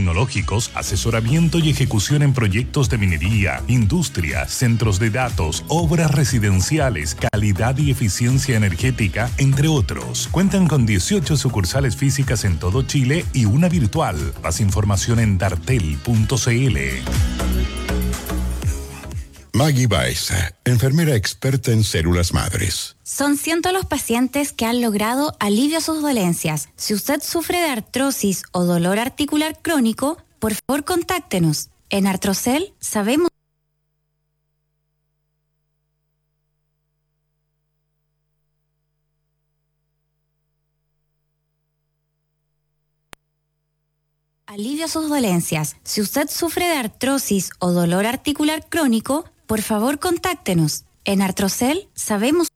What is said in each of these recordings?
tecnológicos, asesoramiento y ejecución en proyectos de minería, industria, centros de datos, obras residenciales, calidad y eficiencia energética, entre otros. Cuentan con 18 sucursales físicas en todo Chile y una virtual. Más información en dartel.cl. Maggie Baeza, enfermera experta en células madres. Son cientos los pacientes que han logrado alivio a sus dolencias. Si usted sufre de artrosis o dolor articular crónico, por favor contáctenos. En Artrocel sabemos. Alivio a sus dolencias. Si usted sufre de artrosis o dolor articular crónico, por favor contáctenos. En Artrocel sabemos.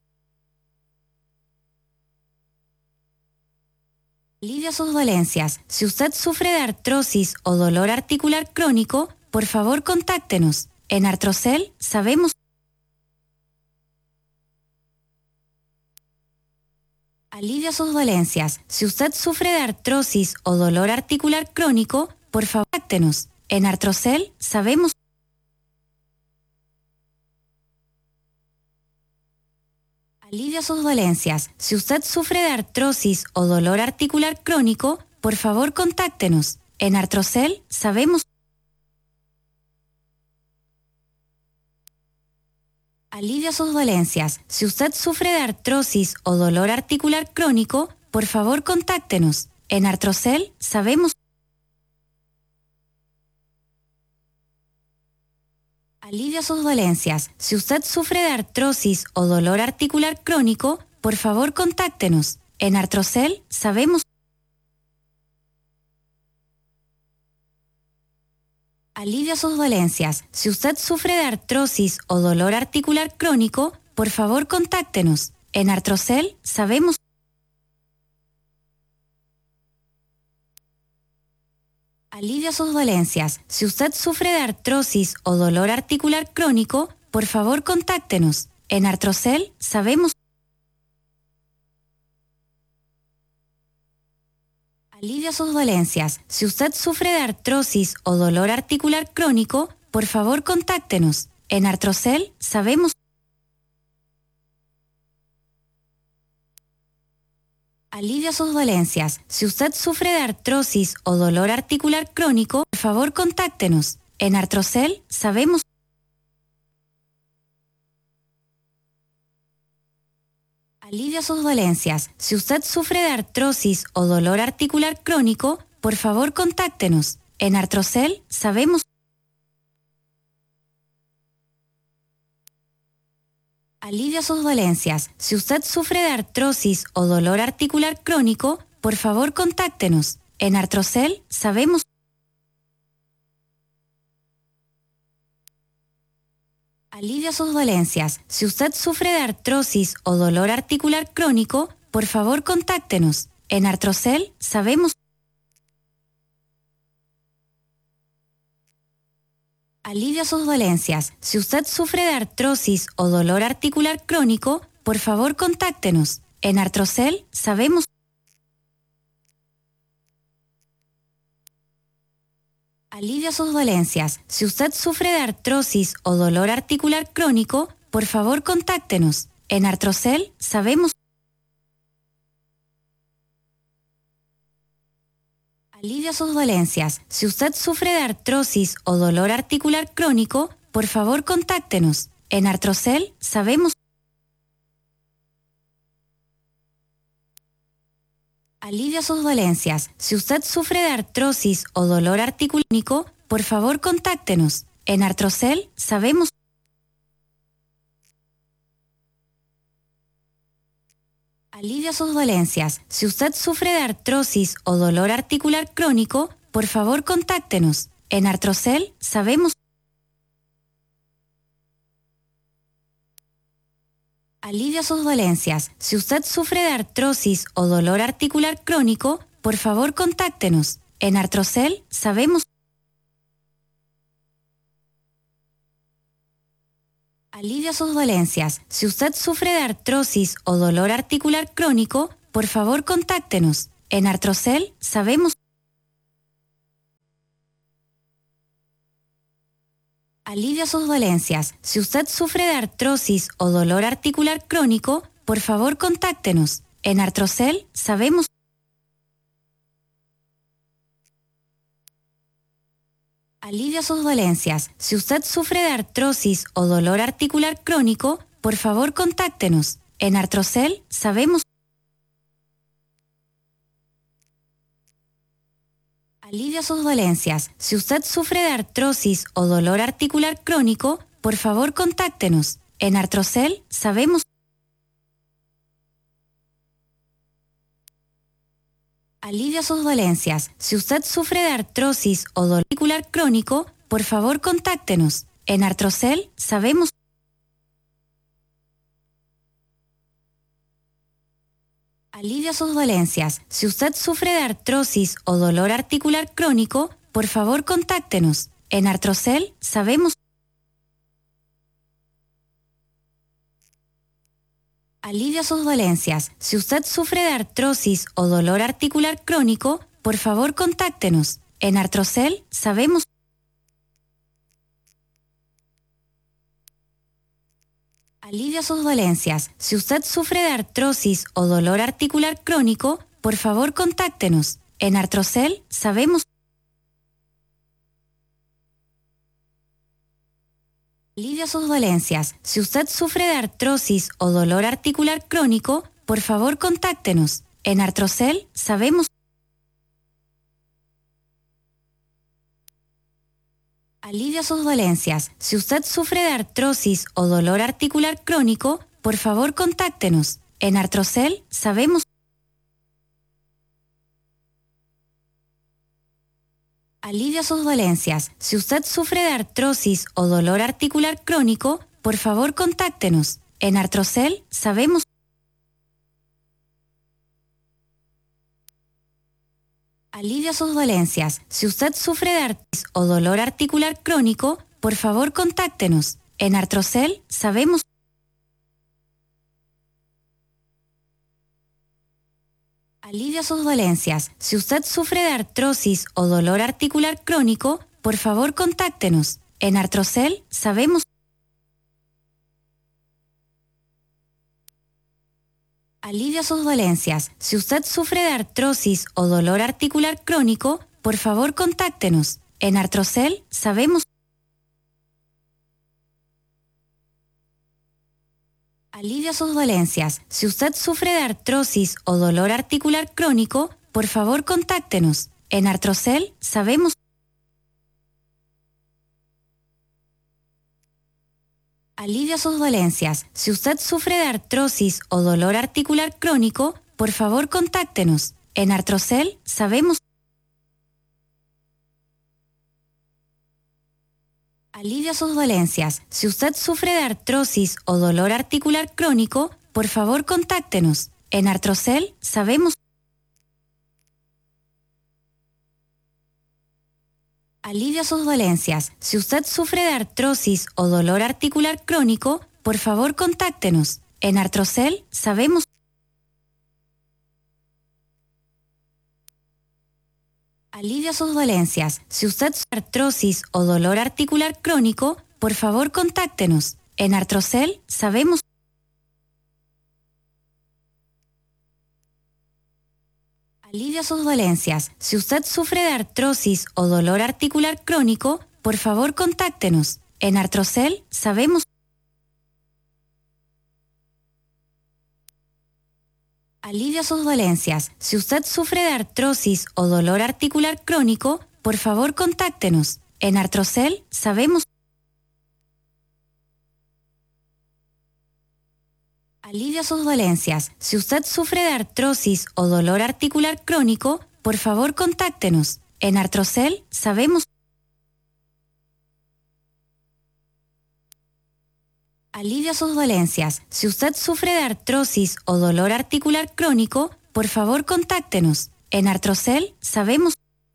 Alivio a sus dolencias. Si usted sufre de artrosis o dolor articular crónico, por favor contáctenos. En Artrocel sabemos. Alivio a sus dolencias. Si usted sufre de artrosis o dolor articular crónico, por favor contáctenos. En Artrocel sabemos. Alivio a sus dolencias. Si usted sufre de artrosis o dolor articular crónico, por favor contáctenos. En Artrocel sabemos. Alivio a sus dolencias. Si usted sufre de artrosis o dolor articular crónico, por favor contáctenos. En Artrocel sabemos. Alivio a sus dolencias. Si usted sufre de artrosis o dolor articular crónico, por favor contáctenos. En Artrocel sabemos. Alivio a sus dolencias. Si usted sufre de artrosis o dolor articular crónico, por favor contáctenos. En Artrocel sabemos. Alivio a sus dolencias. Si usted sufre de artrosis o dolor articular crónico, por favor contáctenos. En Artrocel sabemos. Alivio a sus dolencias. Si usted sufre de artrosis o dolor articular crónico, por favor contáctenos. En Artrocel sabemos. Alivio a sus dolencias. Si usted sufre de artrosis o dolor articular crónico, por favor contáctenos. En Artrocel sabemos. Alivio a sus dolencias. Si usted sufre de artrosis o dolor articular crónico, por favor contáctenos. En Artrocel sabemos. Alivio a sus dolencias. Si usted sufre de artrosis o dolor articular crónico, por favor contáctenos. En Artrocel sabemos. Alivio a sus dolencias. Si usted sufre de artrosis o dolor articular crónico, por favor contáctenos. En Artrocel sabemos. Alivio a sus dolencias. Si usted sufre de artrosis o dolor articular crónico, por favor contáctenos. En Artrocel sabemos. Alivio a sus dolencias. Si usted sufre de artrosis o dolor articular crónico, por favor contáctenos. En Artrocel sabemos. Alivio a sus dolencias. Si usted sufre de artrosis o dolor articular crónico, por favor contáctenos. En Artrocel sabemos. Alivio a sus dolencias. Si usted sufre de artrosis o dolor articular crónico, por favor contáctenos. En Artrocel sabemos. Alivio a sus dolencias. Si usted sufre de artrosis o dolor articular crónico, por favor contáctenos. En Artrocel sabemos. Alivio a sus dolencias. Si usted sufre de artrosis o dolor articular crónico, por favor contáctenos. En Artrocel sabemos. Alivio a sus dolencias. Si usted sufre de artrosis o dolor articular crónico, por favor contáctenos. En Artrocel sabemos. Alivia sus dolencias. Si usted sufre de artrosis o dolor articular crónico, por favor contáctenos. En Artrocel sabemos. Alivia sus dolencias. Si usted sufre de artrosis o dolor articular crónico, por favor contáctenos. En Artrocel sabemos. Alivia sus dolencias. Si usted sufre de artrosis o dolor articular crónico, por favor contáctenos. En Artrocel sabemos. Alivia sus dolencias. Si usted sufre de artrosis o dolor articular crónico, por favor contáctenos. En Artrocel sabemos. Alivia sus dolencias. Si usted sufre de artrosis o dolor articular crónico, por favor contáctenos. En Artrocel sabemos. Alivia sus dolencias. Si usted sufre de artrosis o dolor articular crónico, por favor contáctenos. En Artrocel sabemos. Alivia sus dolencias. Si usted sufre de artrosis o dolor articular crónico, por favor contáctenos. En Artrocel sabemos. Alivia sus dolencias. Si usted sufre de artrosis o dolor articular crónico, por favor contáctenos. En Artrocel sabemos. Alivia sus dolencias. Si usted sufre de artrosis o dolor articular crónico, por favor contáctenos. En Artrocel sabemos. Alivia sus dolencias. Si usted sufre de artrosis o dolor articular crónico, por favor contáctenos. En Artrocel sabemos. Alivia sus dolencias. Si usted sufre de artrosis o dolor articular crónico, por favor contáctenos. En Artrocel sabemos. Alivia sus dolencias. Si usted sufre de artrosis o dolor articular crónico, por favor contáctenos. En Artrocel sabemos. Alivia sus dolencias. Si usted sufre de artrosis o dolor articular crónico, por favor contáctenos. En Artrocel sabemos. Alivia sus dolencias. Si usted sufre de artrosis o dolor articular crónico, por favor contáctenos. En Artrocel sabemos. Alivia sus dolencias. Si usted sufre de artrosis o dolor articular crónico, por favor contáctenos. En Artrocel sabemos. Alivia sus dolencias. Si usted sufre de artrosis o dolor articular crónico, por favor contáctenos. En Artrocel sabemos. Alivia sus dolencias. Si usted sufre de artrosis o dolor articular crónico, por favor contáctenos. En Artrocel sabemos. Alivia sus dolencias. Si usted sufre de artrosis o dolor articular crónico, por favor contáctenos. En Artrocel sabemos. Alivia sus dolencias. Si usted sufre de artrosis o dolor articular crónico, por favor contáctenos. En Artrocel sabemos. Alivia sus dolencias. Si usted sufre de artrosis o dolor articular crónico, por favor contáctenos. En Artrocel sabemos. Alivia sus dolencias. Si usted sufre de artrosis o dolor articular crónico, por favor contáctenos. En Artrocel sabemos. Alivia sus dolencias. Si usted sufre de artrosis o dolor articular crónico, por favor contáctenos. En Artrocel sabemos.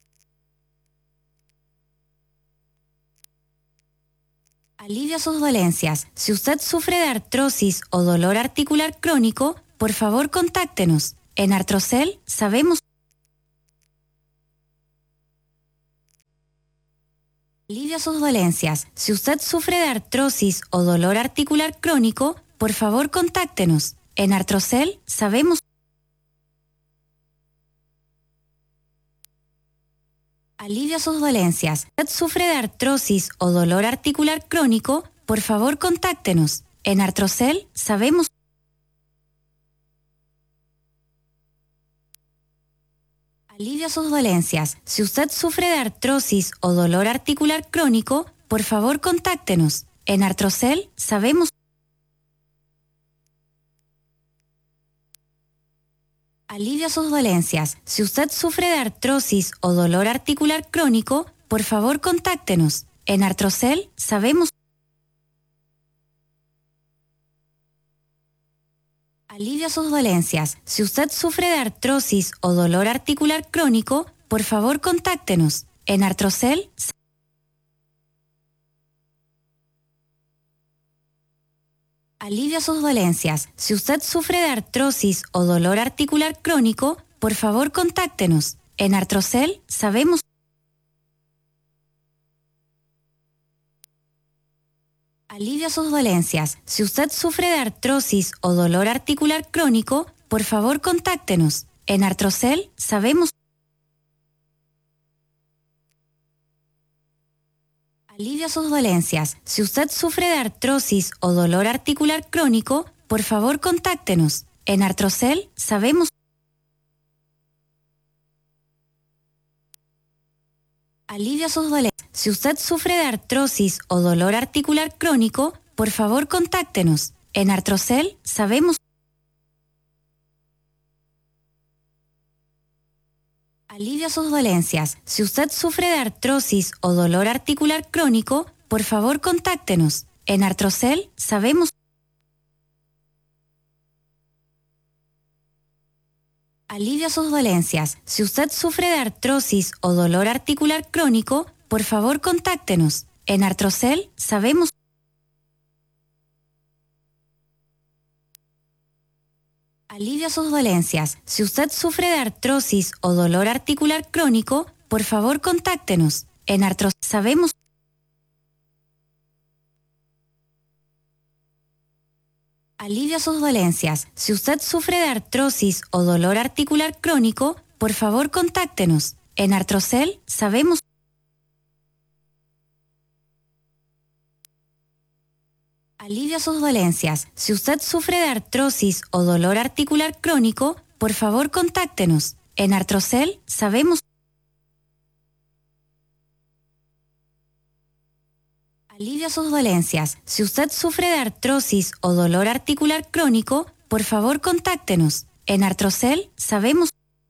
Alivia sus dolencias. Si usted sufre de artrosis o dolor articular crónico, por favor contáctenos. En Artrocel sabemos. Alivia sus dolencias. Si usted sufre de artrosis o dolor articular crónico, por favor contáctenos. En Artrocel sabemos. Alivia sus dolencias. Si usted sufre de artrosis o dolor articular crónico, por favor contáctenos. En Artrocel sabemos. Alivia sus dolencias. Si usted sufre de artrosis o dolor articular crónico, por favor contáctenos. En Artrocel sabemos. Alivia sus dolencias. Si usted sufre de artrosis o dolor articular crónico, por favor contáctenos. En Artrocel sabemos. Alivia sus dolencias. Si usted sufre de artrosis o dolor articular crónico, por favor contáctenos. En Artrocel. Alivia sus dolencias. Si usted sufre de artrosis o dolor articular crónico, por favor contáctenos. En Artrocel sabemos. Alivia sus dolencias. Si usted sufre de artrosis o dolor articular crónico, por favor contáctenos. En Artrocel sabemos. Alivia sus dolencias. Si usted sufre de artrosis o dolor articular crónico, por favor contáctenos. En Artrocel sabemos. Alivia sus dolencias. Si usted sufre de artrosis o dolor articular crónico, por favor contáctenos. En Artrocel sabemos. Alivia sus dolencias. Si usted sufre de artrosis o dolor articular crónico, por favor contáctenos. En Artrocel sabemos. Alivia sus dolencias. Si usted sufre de artrosis o dolor articular crónico, por favor contáctenos. En Artrocel sabemos. Alivia sus dolencias. Si usted sufre de artrosis o dolor articular crónico, por favor contáctenos. En Artrocel sabemos. Alivia sus dolencias. Si usted sufre de artrosis o dolor articular crónico, por favor contáctenos. En Artrocel sabemos. Alivia sus dolencias. Si usted sufre de artrosis o dolor articular crónico, por favor contáctenos. En Artrocel sabemos. Alivia sus dolencias. Si usted sufre de artrosis o dolor articular crónico, por favor contáctenos. En Artrocel sabemos.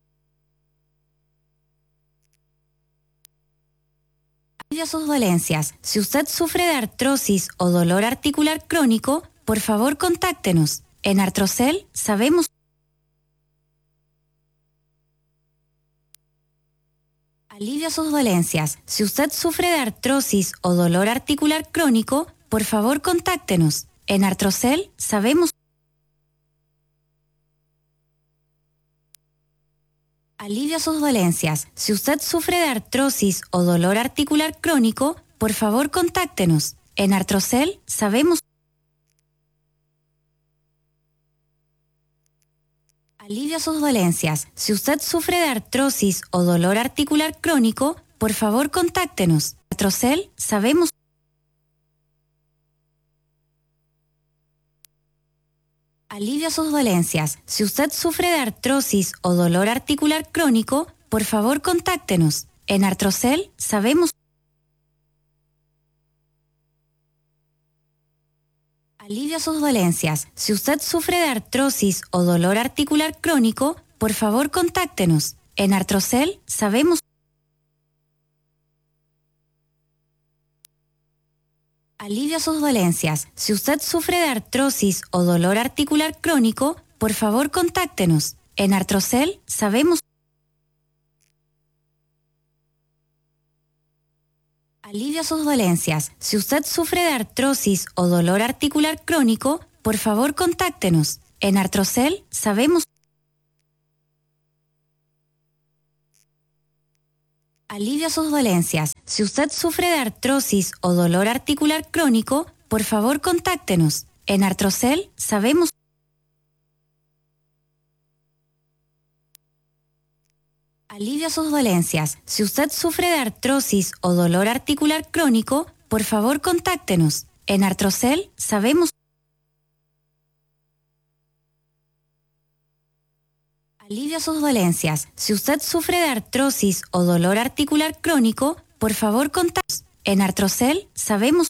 Alivia sus dolencias. Si usted sufre de artrosis o dolor articular crónico, por favor contáctenos. En Artrocel sabemos. Alivia sus dolencias. Si usted sufre de artrosis o dolor articular crónico, por favor contáctenos. En Artrocel sabemos. Alivia sus dolencias. Si usted sufre de artrosis o dolor articular crónico, por favor contáctenos. En Artrocel sabemos. Alivia sus dolencias. Si usted sufre de artrosis o dolor articular crónico, por favor contáctenos. Artrocel sabemos. Alivia sus dolencias. Si usted sufre de artrosis o dolor articular crónico, por favor contáctenos. En Artrocel sabemos. Alivia sus dolencias. Si usted sufre de artrosis o dolor articular crónico, por favor contáctenos. En Artrocel sabemos. Alivia sus dolencias. Si usted sufre de artrosis o dolor articular crónico, por favor contáctenos. En Artrocel sabemos. Alivia sus dolencias. Si usted sufre de artrosis o dolor articular crónico, por favor contáctenos. En Artrocel sabemos. Alivia sus dolencias. Si usted sufre de artrosis o dolor articular crónico, por favor contáctenos. En Artrocel sabemos. Alivia sus dolencias. Si usted sufre de artrosis o dolor articular crónico, por favor contáctenos. En Artrocel sabemos. Alivia sus dolencias. Si usted sufre de artrosis o dolor articular crónico, por favor contáctenos. En Artrocel sabemos.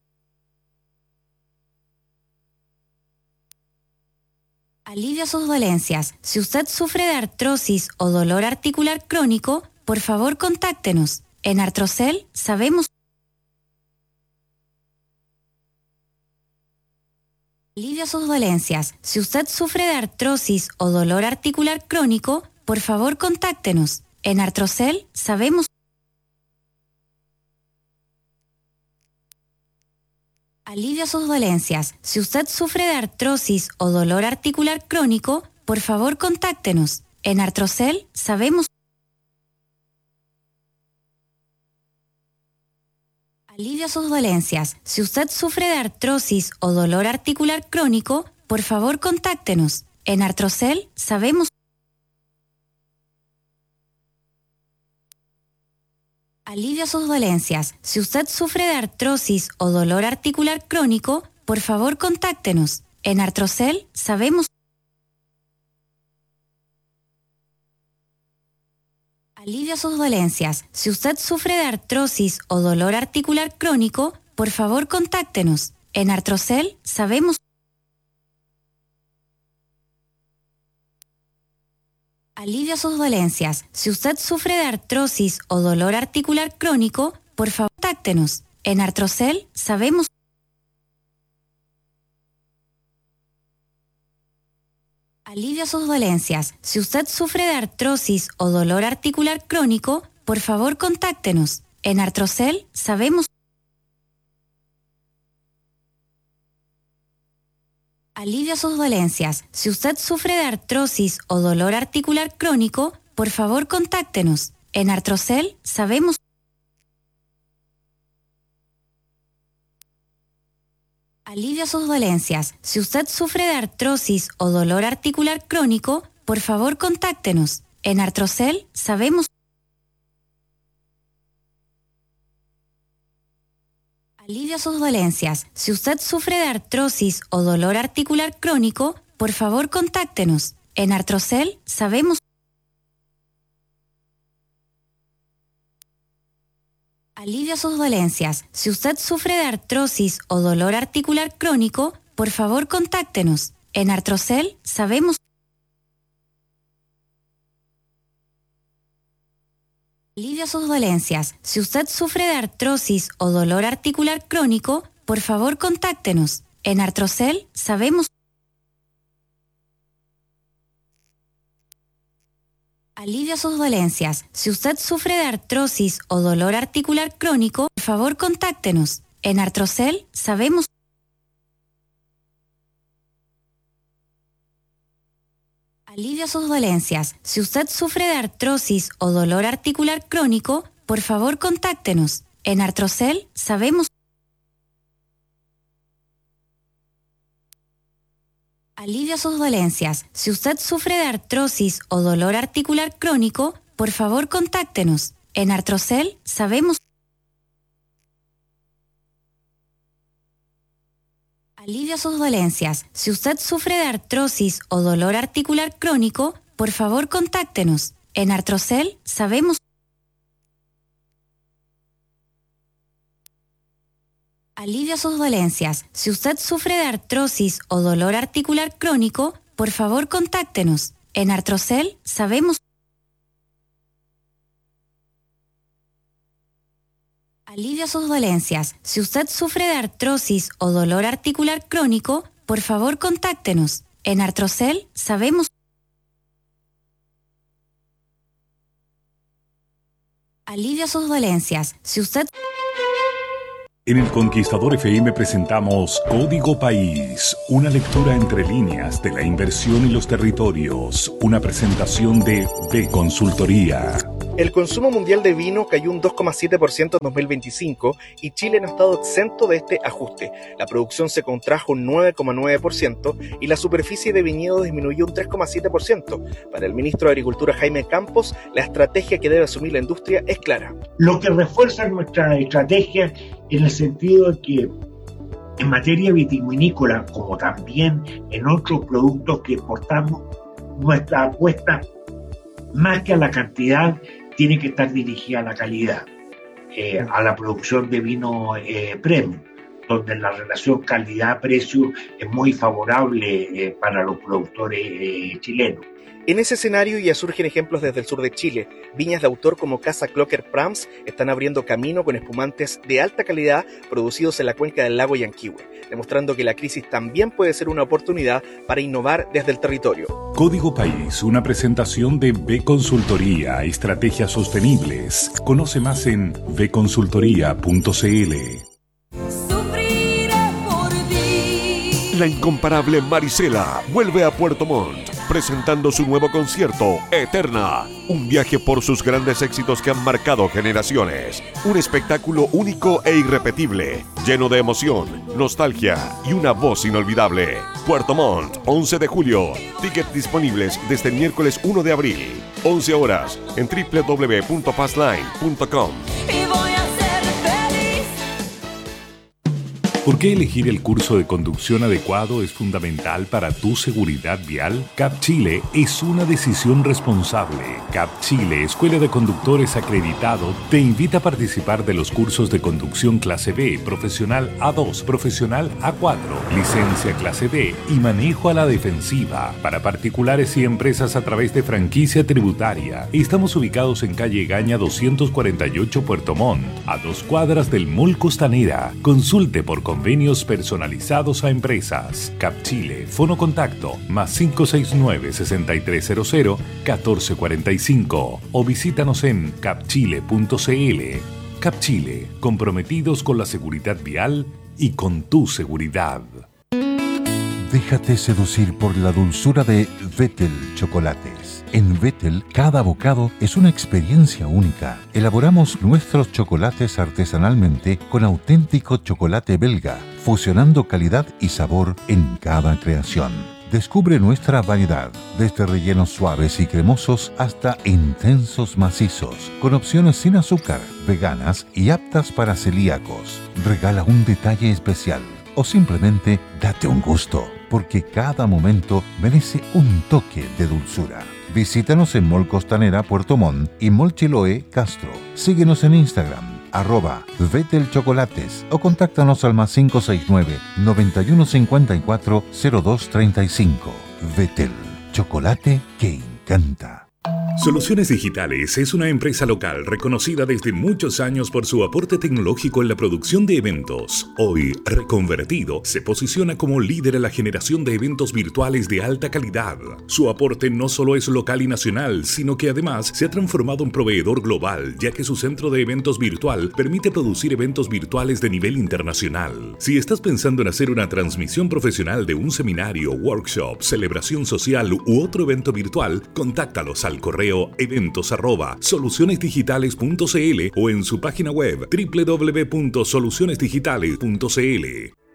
Alivia sus dolencias. Si usted sufre de artrosis o dolor articular crónico, por favor contáctenos. En Artrocel sabemos. Alivia sus dolencias. Si usted sufre de artrosis o dolor articular crónico, por favor contáctenos. En Artrocel sabemos. Alivia sus dolencias. Si usted sufre de artrosis o dolor articular crónico, por favor contáctenos. En Artrocel sabemos. Alivia sus dolencias. Si usted sufre de artrosis o dolor articular crónico, por favor contáctenos. En Artrocel sabemos. Alivia sus dolencias. Si usted sufre de artrosis o dolor articular crónico, por favor contáctenos. En Artrocel sabemos. Alivia sus dolencias. Si usted sufre de artrosis o dolor articular crónico, por favor contáctenos. En Artrocel sabemos. Alivia sus dolencias. Si usted sufre de artrosis o dolor articular crónico, por favor contáctenos. En Artrocel sabemos. Alivia sus dolencias. Si usted sufre de artrosis o dolor articular crónico, por favor contáctenos. En Artrocel sabemos. Alivia sus dolencias. Si usted sufre de artrosis o dolor articular crónico, por favor contáctenos. En Artrocel sabemos. Alivia sus dolencias. Si usted sufre de artrosis o dolor articular crónico, por favor contáctenos. En Artrocel sabemos. Alivia sus dolencias. Si usted sufre de artrosis o dolor articular crónico, por favor contáctenos. En Artrocel sabemos. Alivia sus dolencias. Si usted sufre de artrosis o dolor articular crónico, por favor contáctenos. En Artrocel sabemos. Alivia sus dolencias. Si usted sufre de artrosis o dolor articular crónico, por favor contáctenos. En Artrocel sabemos. Alivia sus dolencias. Si usted sufre de artrosis o dolor articular crónico, por favor contáctenos. En Artrocel sabemos. Alivia sus dolencias. Si usted sufre de artrosis o dolor articular crónico, por favor contáctenos. En Artrocel sabemos. Alivia sus dolencias. Si usted sufre de artrosis o dolor articular crónico, por favor contáctenos. En Artrocel sabemos. Alivia sus dolencias. Si usted sufre de artrosis o dolor articular crónico, por favor contáctenos. En Artrocel sabemos. Alivia sus dolencias. Si usted sufre de artrosis o dolor articular crónico, por favor contáctenos. En Artrocel sabemos. Alivia sus dolencias. Si usted sufre de artrosis o dolor articular crónico, por favor contáctenos. En Artrocel sabemos. Alivia sus dolencias. Si usted... En El Conquistador FM presentamos Código País, una lectura entre líneas de la inversión y los territorios, una presentación de B Consultoría. El consumo mundial de vino cayó un 2,7% en 2025 y Chile no ha estado exento de este ajuste. La producción se contrajo un 9,9% y la superficie de viñedo disminuyó un 3,7%. Para el ministro de Agricultura Jaime Campos, la estrategia que debe asumir la industria es clara. Lo que refuerza nuestra estrategia en el sentido de que en materia vitivinícola, como también en otros productos que exportamos, nuestra apuesta, más que a la cantidad, tiene que estar dirigida a la calidad, a la producción de vino premium, donde la relación calidad-precio es muy favorable para los productores chilenos. En ese escenario ya surgen ejemplos desde el sur de Chile. Viñas de autor como Casa Clocker Prams están abriendo camino con espumantes de alta calidad producidos en la cuenca del lago Yanquihue, demostrando que la crisis también puede ser una oportunidad para innovar desde el territorio. Código País, una presentación de B Consultoría, Estrategias Sostenibles. Conoce más en bconsultoría.cl. La incomparable Marisela vuelve a Puerto Montt, presentando su nuevo concierto, Eterna. Un viaje por sus grandes éxitos que han marcado generaciones. Un espectáculo único e irrepetible, lleno de emoción, nostalgia y una voz inolvidable. Puerto Montt, 11 de julio. Tickets disponibles desde el miércoles 1 de abril. 11 horas en www.passline.com. ¿Por qué elegir el curso de conducción adecuado es fundamental para tu seguridad vial? CAP Chile es una decisión responsable. CAP Chile, Escuela de Conductores Acreditado, te invita a participar de los cursos de conducción clase B, profesional A2, profesional A4, licencia clase D y manejo a la defensiva para particulares y empresas a través de franquicia tributaria. Estamos ubicados en calle Gaña 248 Puerto Montt, a 2 cuadras del Mall Costanera. Consulte por convenios personalizados a empresas. CAP Chile, fono contacto más 569-6300-1445 o visítanos en capchile.cl. CAP Chile, comprometidos con la seguridad vial y con tu seguridad. Déjate seducir por la dulzura de Vettel Chocolates. En Vettel, cada bocado es una experiencia única. Elaboramos nuestros chocolates artesanalmente con auténtico chocolate belga, fusionando calidad y sabor en cada creación. Descubre nuestra variedad, desde rellenos suaves y cremosos hasta intensos macizos, con opciones sin azúcar, veganas y aptas para celíacos. Regala un detalle especial o simplemente date un gusto, porque cada momento merece un toque de dulzura. Visítanos en Mall Costanera Puerto Montt y Mall Chiloé Castro. Síguenos en Instagram, @Vettel Chocolates, o contáctanos al más 569-9154-0235. Vettel, chocolate que encanta. Soluciones Digitales es una empresa local reconocida desde muchos años por su aporte tecnológico en la producción de eventos. Hoy, reconvertido, se posiciona como líder en la generación de eventos virtuales de alta calidad. Su aporte no solo es local y nacional, sino que además se ha transformado en proveedor global, ya que su centro de eventos virtual permite producir eventos virtuales de nivel internacional. Si estás pensando en hacer una transmisión profesional de un seminario, workshop, celebración social u otro evento virtual, contáctalos al correo eventos@solucionesdigitales.cl o en su página web www.solucionesdigitales.cl.